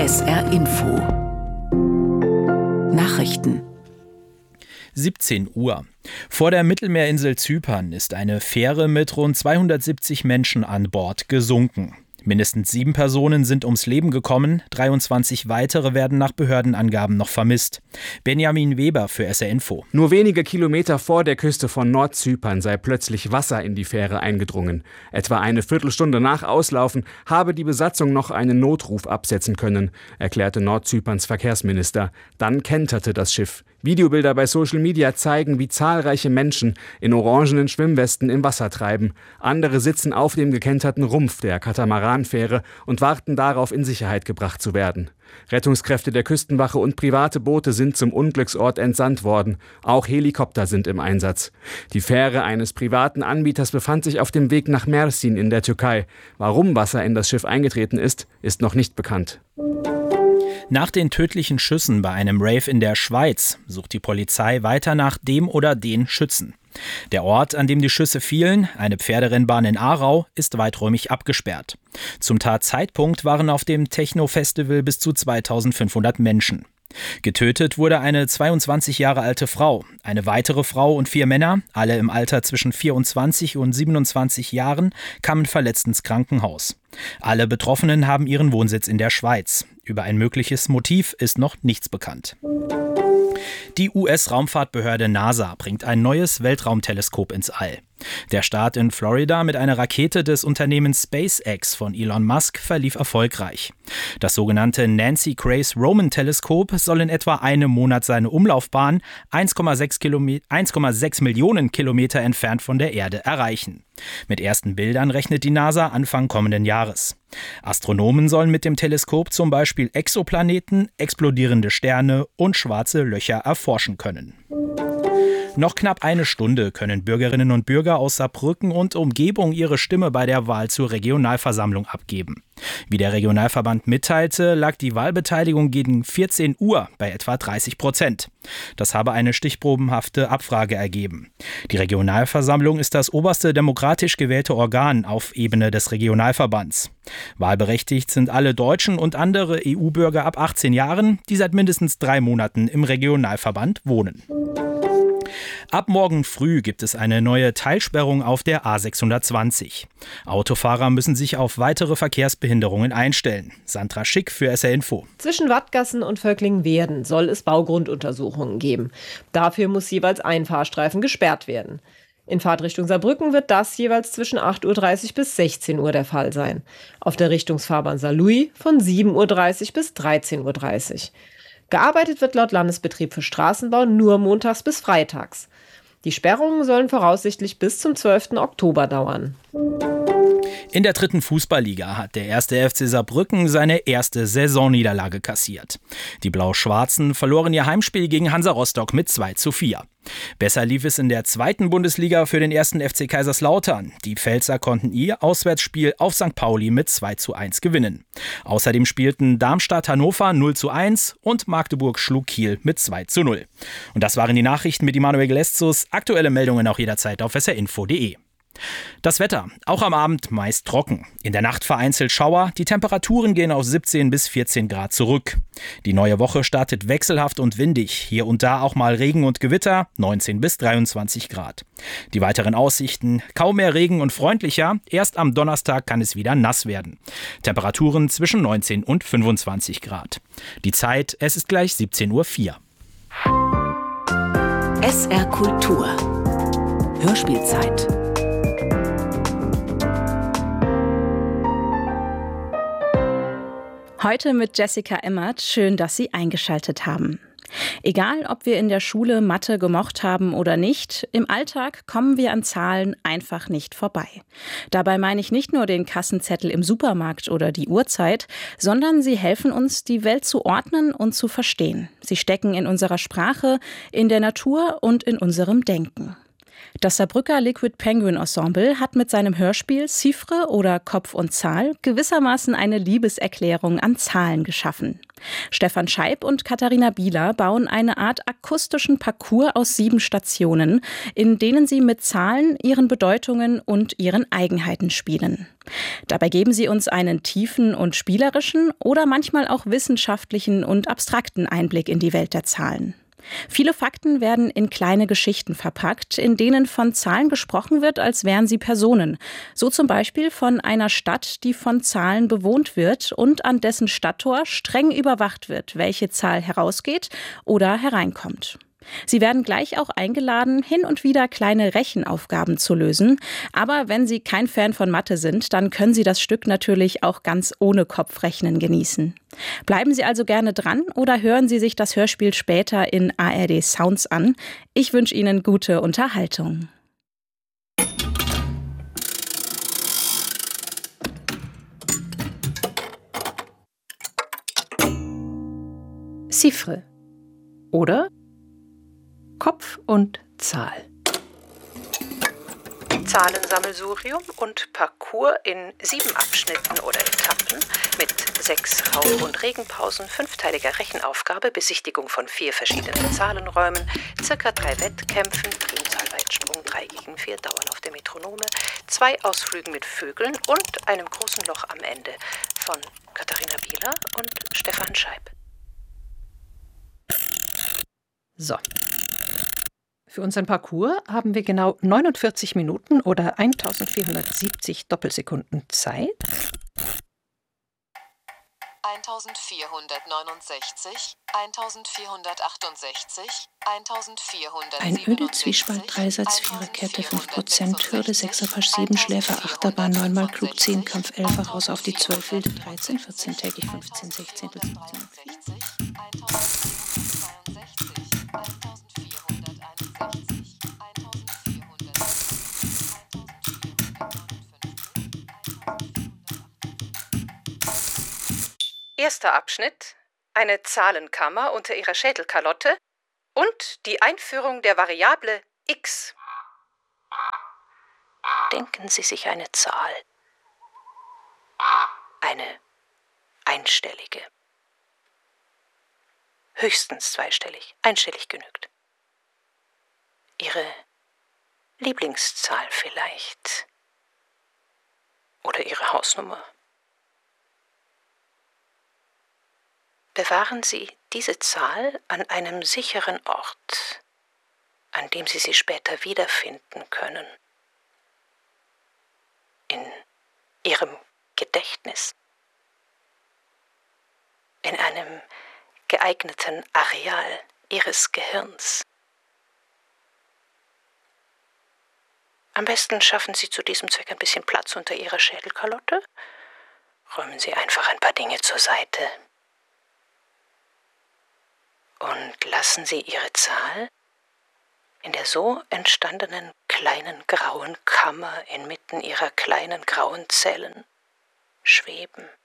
SR Info Nachrichten 17 Uhr. Vor der Mittelmeerinsel Zypern ist eine Fähre mit rund 270 Menschen an Bord gesunken. Mindestens 7 Personen sind ums Leben gekommen, 23 weitere werden nach Behördenangaben noch vermisst. Benjamin Weber für SR Info. Nur wenige Kilometer vor der Küste von Nordzypern sei plötzlich Wasser in die Fähre eingedrungen. Etwa eine Viertelstunde nach Auslaufen habe die Besatzung noch einen Notruf absetzen können, erklärte Nordzyperns Verkehrsminister. Dann kenterte das Schiff. Videobilder bei Social Media zeigen, wie zahlreiche Menschen in orangenen Schwimmwesten im Wasser treiben. Andere sitzen auf dem gekenterten Rumpf der Katamaranfähre und warten darauf, in Sicherheit gebracht zu werden. Rettungskräfte der Küstenwache und private Boote sind zum Unglücksort entsandt worden. Auch Helikopter sind im Einsatz. Die Fähre eines privaten Anbieters befand sich auf dem Weg nach Mersin in der Türkei. Warum Wasser in das Schiff eingetreten ist, ist noch nicht bekannt. Nach den tödlichen Schüssen bei einem Rave in der Schweiz sucht die Polizei weiter nach dem oder den Schützen. Der Ort, an dem die Schüsse fielen, eine Pferderennbahn in Aarau, ist weiträumig abgesperrt. Zum Tatzeitpunkt waren auf dem Techno-Festival bis zu 2500 Menschen. Getötet wurde eine 22 Jahre alte Frau, eine weitere Frau und 4 Männer, alle im Alter zwischen 24 und 27 Jahren, kamen verletzt ins Krankenhaus. Alle Betroffenen haben ihren Wohnsitz in der Schweiz. Über ein mögliches Motiv ist noch nichts bekannt. Die US-Raumfahrtbehörde NASA bringt ein neues Weltraumteleskop ins All. Der Start in Florida mit einer Rakete des Unternehmens SpaceX von Elon Musk verlief erfolgreich. Das sogenannte Nancy Grace Roman Teleskop soll in etwa einem Monat seine Umlaufbahn 1,6 Millionen Kilometer entfernt von der Erde erreichen. Mit ersten Bildern rechnet die NASA Anfang kommenden Jahres. Astronomen sollen mit dem Teleskop zum Beispiel Exoplaneten, explodierende Sterne und schwarze Löcher erforschen können. Noch knapp eine Stunde können Bürgerinnen und Bürger aus Saarbrücken und Umgebung ihre Stimme bei der Wahl zur Regionalversammlung abgeben. Wie der Regionalverband mitteilte, lag die Wahlbeteiligung gegen 14 Uhr bei etwa 30%. Das habe eine stichprobenhafte Abfrage ergeben. Die Regionalversammlung ist das oberste demokratisch gewählte Organ auf Ebene des Regionalverbands. Wahlberechtigt sind alle Deutschen und andere EU-Bürger ab 18 Jahren, die seit mindestens 3 Monaten im Regionalverband wohnen. Ab morgen früh gibt es eine neue Teilsperrung auf der A620. Autofahrer müssen sich auf weitere Verkehrsbehinderungen einstellen. Sandra Schick für SR Info. Zwischen Wattgassen und Völklingen-Werden soll es Baugrunduntersuchungen geben. Dafür muss jeweils ein Fahrstreifen gesperrt werden. In Fahrtrichtung Saarbrücken wird das jeweils zwischen 8.30 Uhr bis 16 Uhr der Fall sein. Auf der Richtungsfahrbahn Saarlouis von 7.30 Uhr bis 13.30 Uhr. Gearbeitet wird laut Landesbetrieb für Straßenbau nur montags bis freitags. Die Sperrungen sollen voraussichtlich bis zum 12. Oktober dauern. In der 3. Fußballliga hat der 1. FC Saarbrücken seine erste Saisonniederlage kassiert. Die Blau-Schwarzen verloren ihr Heimspiel gegen Hansa Rostock mit 2:4. Besser lief es in der 2. Bundesliga für den 1. FC Kaiserslautern. Die Pfälzer konnten ihr Auswärtsspiel auf St. Pauli mit 2:1 gewinnen. Außerdem spielten Darmstadt-Hannover 0:1 und Magdeburg schlug Kiel mit 2:0. Und das waren die Nachrichten mit Immanuel Geleszus. Aktuelle Meldungen auch jederzeit auf srinfo.de. Das Wetter, auch am Abend meist trocken. In der Nacht vereinzelt Schauer, die Temperaturen gehen auf 17 bis 14 Grad zurück. Die neue Woche startet wechselhaft und windig, hier und da auch mal Regen und Gewitter, 19 bis 23 Grad. Die weiteren Aussichten, kaum mehr Regen und freundlicher, erst am Donnerstag kann es wieder nass werden. Temperaturen zwischen 19 und 25 Grad. Die Zeit, es ist gleich 17:04 Uhr. SR Kultur Hörspielzeit. Heute mit Jessica Emmert. Schön, dass Sie eingeschaltet haben. Egal, ob wir in der Schule Mathe gemocht haben oder nicht, im Alltag kommen wir an Zahlen einfach nicht vorbei. Dabei meine ich nicht nur den Kassenzettel im Supermarkt oder die Uhrzeit, sondern sie helfen uns, die Welt zu ordnen und zu verstehen. Sie stecken in unserer Sprache, in der Natur und in unserem Denken. Das Saarbrücker Liquid Penguin Ensemble hat mit seinem Hörspiel Chiffre oder Kopf und Zahl gewissermaßen eine Liebeserklärung an Zahlen geschaffen. Stefan Scheib und Katharina Bieler bauen eine Art akustischen Parcours aus 7 Stationen, in denen sie mit Zahlen, ihren Bedeutungen und ihren Eigenheiten spielen. Dabei geben sie uns einen tiefen und spielerischen oder manchmal auch wissenschaftlichen und abstrakten Einblick in die Welt der Zahlen. Viele Fakten werden in kleine Geschichten verpackt, in denen von Zahlen gesprochen wird, als wären sie Personen. So zum Beispiel von einer Stadt, die von Zahlen bewohnt wird und an dessen Stadttor streng überwacht wird, welche Zahl herausgeht oder hereinkommt. Sie werden gleich auch eingeladen, hin und wieder kleine Rechenaufgaben zu lösen. Aber wenn Sie kein Fan von Mathe sind, dann können Sie das Stück natürlich auch ganz ohne Kopfrechnen genießen. Bleiben Sie also gerne dran oder hören Sie sich das Hörspiel später in ARD Sounds an. Ich wünsche Ihnen gute Unterhaltung. Chiffre oder Kopf und Zahl. Zahlensammelsurium und Parcours in 7 Abschnitten oder Etappen mit 6 Rauch- und Regenpausen, 5-teiliger Rechenaufgabe, Besichtigung von 4 verschiedenen Zahlenräumen, circa 3 Wettkämpfen, Primzahlweitsprung, 3 gegen 4, Dauern auf der Metronome, 2 Ausflügen mit Vögeln und einem großen Loch am Ende von Katharina Bieler und Stefan Scheib. So. Für unseren Parcours haben wir genau 49 Minuten oder 1470 Doppelsekunden Zeit. 1469, 1468, 1467. Ein öde Zwiespalt, Dreisatz, Viererkette, 5%, Hürde, 6er Pasch, 7 Schläfer, Achterbahn, 9-mal Klug, 10 Kampf, 11er raus auf die 12, Wilde 13, 14 tägig, 15, 16, 17. Erster Abschnitt: eine Zahlenkammer unter ihrer Schädelkalotte und die Einführung der Variable x. Denken Sie sich eine Zahl. Eine einstellige. Höchstens zweistellig. Einstellig genügt. Ihre Lieblingszahl vielleicht. Oder Ihre Hausnummer. Bewahren Sie diese Zahl an einem sicheren Ort, an dem Sie sie später wiederfinden können. In Ihrem Gedächtnis. In einem geeigneten Areal Ihres Gehirns. Am besten schaffen Sie zu diesem Zweck ein bisschen Platz unter Ihrer Schädelkalotte. Räumen Sie einfach ein paar Dinge zur Seite. Und lassen Sie Ihre Zahl in der so entstandenen kleinen grauen Kammer inmitten Ihrer kleinen grauen Zellen schweben.